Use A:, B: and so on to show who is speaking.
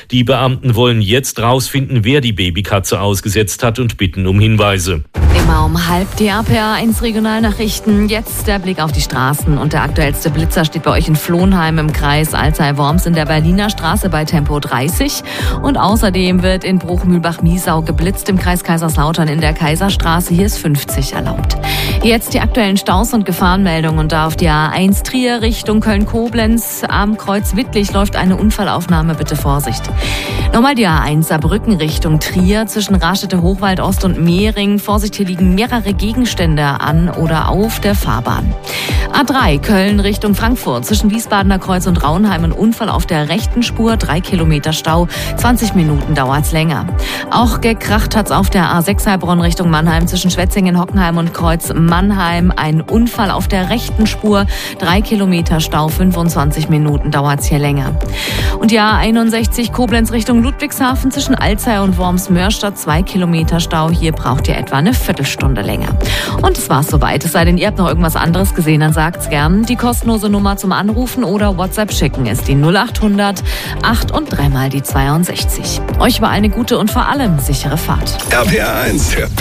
A: Die Beamten wollen jetzt rausfinden, wer die Babykatze ausgesetzt hat und bitten um Hinweise.
B: Immer um halb die RPA1 Regionalnachrichten. Jetzt der Blick auf die Straßen. Und der aktuellste Blitzer steht bei euch in Flohnheim im Kreis Alzey-Worms in der Berliner Straße bei Tempo 30. Und außerdem wird in Bruchmühlbach-Miesau geblitzt im Kreis Kaiserslautern in der Kaiserstraße. Hier ist 50 erlaubt. Jetzt die aktuellen Staus und Gefahrenmeldungen. Und da auf die A1 Trier Richtung Köln-Koblenz am Kreuz Wittlich läuft eine Unfallaufnahme. Bitte Vorsicht. Nochmal die A1 Saarbrücken Richtung Trier zwischen Rastede Hochwald Ost und Mehring. Vorsicht, hier liegen mehrere Gegenstände an oder auf der Fahrbahn. A3 Köln Richtung Frankfurt zwischen Wiesbadener Kreuz und Raunheim ein Unfall auf der rechten Spur, 3 Kilometer Stau, 20 Minuten dauert's länger. Auch gekracht hat's auf der A6 Heilbronn Richtung Mannheim zwischen Schwetzingen, Hockenheim und Kreuz Mannheim. Ein Unfall auf der rechten Spur, 3 Kilometer Stau, 25 Minuten dauert's hier länger. Und die A61 Koblenz Richtung Ludwigshafen zwischen Alzey und Worms-Mörstadt, 2 Kilometer Stau. Hier braucht ihr etwa eine Viertelstunde länger. Und das war's soweit. Es sei denn, ihr habt noch irgendwas anderes gesehen, dann sagt's gern. Die kostenlose Nummer zum Anrufen oder WhatsApp schicken ist die 0800 8 und 3 mal die 62. Euch war eine gute und vor allem sichere Fahrt.
C: RPA1,